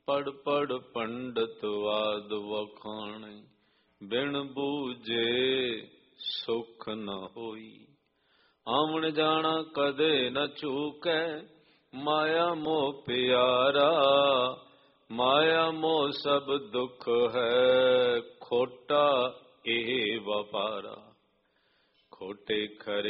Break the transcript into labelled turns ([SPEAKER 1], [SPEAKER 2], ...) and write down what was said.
[SPEAKER 1] ਪੜ ਪੜ ਪੰਡਤ ਵਾਦ ਵਖਾਣੀ, ਬਿਨ ਬੂਝੇ ਸੁਖ ਨ ਹੋਈ। ਆਵਣ ਜਾਣਾ ਕਦੇ ਨ ਚੂਕੈ, ਮਾਇਆ ਮੋਹ ਪਿਆਰਾ। ਮਾਇਆ ਮੋਹ ਸਭ ਦੁਖ ਹੈ, ਖੋਟਾ ਇਹ ਵਪਾਰਾ। ਖੋਟੇ ਖਰੇ